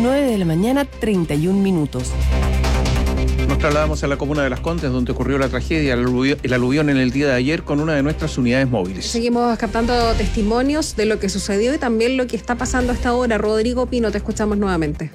9:31 a.m. Nos trasladamos a la comuna de Las Condes, donde ocurrió la tragedia, el aluvión en el día de ayer, con una de nuestras unidades móviles. Seguimos captando testimonios de lo que sucedió y también lo que está pasando a esta hora. Rodrigo Pino, te escuchamos nuevamente.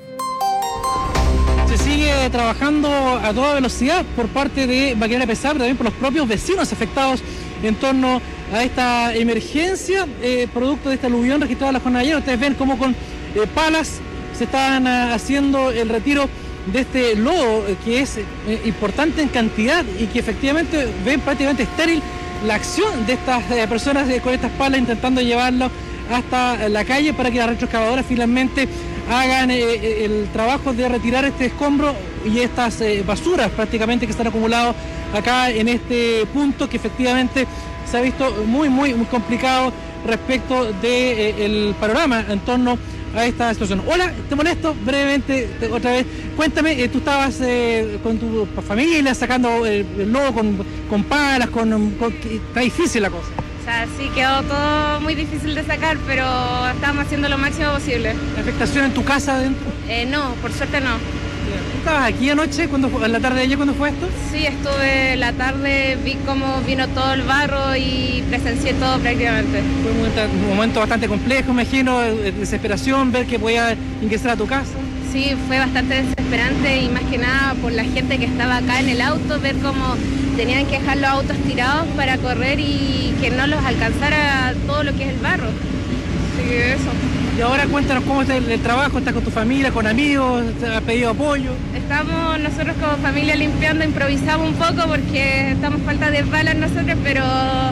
Se sigue trabajando a toda velocidad por parte de maquinaria pesada, pero también por los propios vecinos afectados en torno a esta emergencia, producto de este aluvión registrado en la jornada de ayer. Ustedes ven cómo con palas se están haciendo el retiro de este lodo, que es importante en cantidad y que efectivamente ven prácticamente estéril la acción de estas personas con estas palas intentando llevarlo hasta la calle para que las retroexcavadoras finalmente hagan el trabajo de retirar este escombro y estas basuras prácticamente que están acumulados acá en este punto, que efectivamente se ha visto muy complicado respecto del panorama en torno a esta situación. Hola, te molesto brevemente otra vez. Cuéntame, tú estabas con tu familia sacando el lodo con palas, está difícil la cosa. O sea, sí, quedó todo muy difícil de sacar, pero estábamos haciendo lo máximo posible. ¿Afectación en tu casa adentro? No, por suerte no. ¿Tú estabas aquí anoche, en la tarde de ayer, cuando fue esto? Sí, estuve la tarde, vi cómo vino todo el barro y presencié todo prácticamente. Fue un momento bastante complejo, me imagino, desesperación, ver que podía ingresar a tu casa. Sí, fue bastante desesperante y más que nada por la gente que estaba acá en el auto, ver cómo tenían que dejar los autos tirados para correr y que no los alcanzara todo lo que es el barro. Así que eso. Y ahora cuéntanos cómo está el trabajo, estás con tu familia, con amigos, has pedido apoyo. Estamos nosotros como familia limpiando, improvisamos un poco porque estamos falta de balas nosotros, pero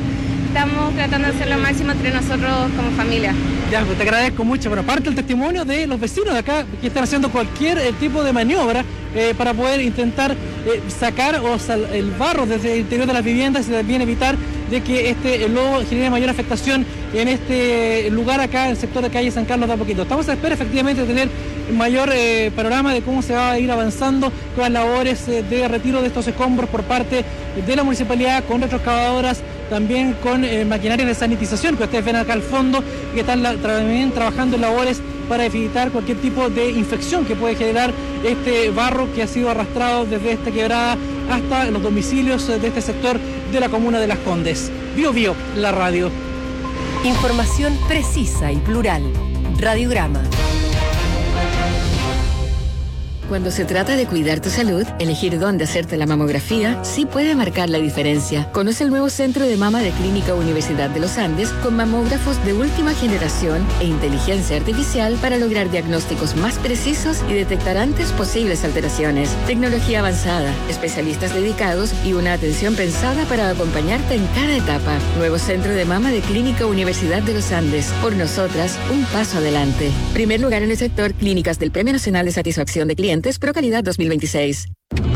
estamos tratando de hacer lo máximo entre nosotros como familia. Ya, pues te agradezco mucho, pero aparte el testimonio de los vecinos de acá que están haciendo cualquier tipo de maniobra para poder intentar sacar el barro desde el interior de las viviendas y también evitar de que el lodo genere mayor afectación en este lugar acá, en el sector de calle San Carlos de a poquito. Estamos a espera efectivamente de tener mayor panorama de cómo se va a ir avanzando con las labores de retiro de estos escombros por parte de la municipalidad, con retroexcavadoras, también con maquinaria de sanitización que ustedes ven acá al fondo, que están también trabajando en labores para evitar cualquier tipo de infección que puede generar este barro que ha sido arrastrado desde esta quebrada hasta los domicilios de este sector de la comuna de Las Condes. Bio, la radio. Información precisa y plural. Radiograma. Cuando se trata de cuidar tu salud, elegir dónde hacerte la mamografía sí puede marcar la diferencia. Conoce el nuevo Centro de Mama de Clínica Universidad de los Andes con mamógrafos de última generación e inteligencia artificial para lograr diagnósticos más precisos y detectar antes posibles alteraciones. Tecnología avanzada, especialistas dedicados y una atención pensada para acompañarte en cada etapa. Nuevo Centro de Mama de Clínica Universidad de los Andes. Por nosotras, un paso adelante. Primer lugar en el sector clínicas del Premio Nacional de Satisfacción de Clientes Procalidad 2026.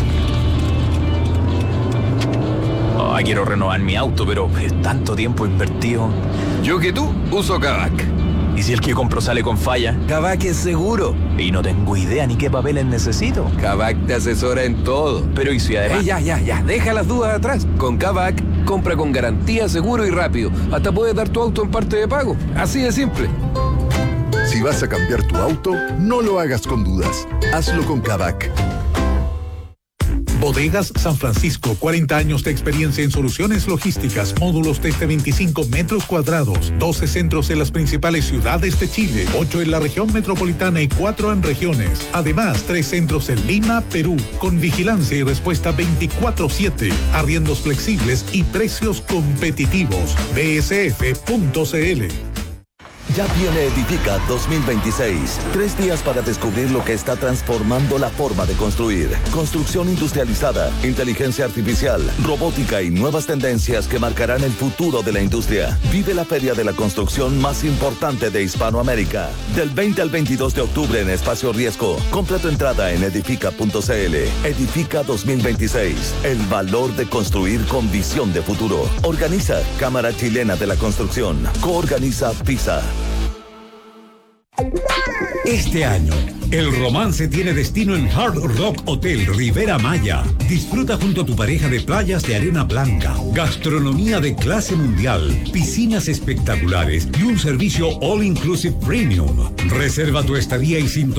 Quiero renovar mi auto, pero es tanto tiempo invertido. Yo que tú uso Kavak. ¿Y si el que compro sale con falla? Kavak es seguro. Y no tengo idea ni qué papeles necesito. Kavak te asesora en todo. Pero ¿y si además? Ya, deja las dudas atrás. Con Kavak, compra con garantía, seguro y rápido. Hasta puedes dar tu auto en parte de pago. Así de simple. Si vas a cambiar tu auto, no lo hagas con dudas. Hazlo con Kavak. Bodegas San Francisco, 40 años de experiencia en soluciones logísticas, módulos desde 25 metros cuadrados, 12 centros en las principales ciudades de Chile, 8 en la región metropolitana y 4 en regiones. Además, 3 centros en Lima, Perú, con vigilancia y respuesta 24/7, arriendos flexibles y precios competitivos. bsf.cl. Ya viene Edifica 2026. 3 días para descubrir lo que está transformando la forma de construir. Construcción industrializada, inteligencia artificial, robótica y nuevas tendencias que marcarán el futuro de la industria. Vive la feria de la construcción más importante de Hispanoamérica. Del 20 al 22 de octubre en Espacio Riesgo. Compra tu entrada en edifica.cl. Edifica 2026. El valor de construir con visión de futuro. Organiza Cámara Chilena de la Construcción. Coorganiza PISA. Este año, el romance tiene destino en Hard Rock Hotel Rivera Maya. Disfruta junto a tu pareja de playas de arena blanca, gastronomía de clase mundial, piscinas espectaculares y un servicio all inclusive premium. Reserva tu estadía y